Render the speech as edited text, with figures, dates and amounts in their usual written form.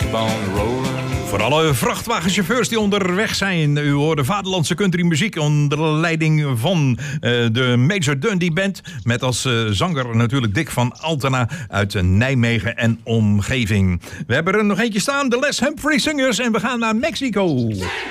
keep on rolling. Voor alle vrachtwagenchauffeurs die onderweg zijn. U hoort de vaderlandse countrymuziek onder leiding van de Major Dundee Band. Met als zanger natuurlijk Dick van Altena uit Nijmegen en omgeving. We hebben er nog eentje staan, de Les Humphrey Singers. En we gaan naar Mexico.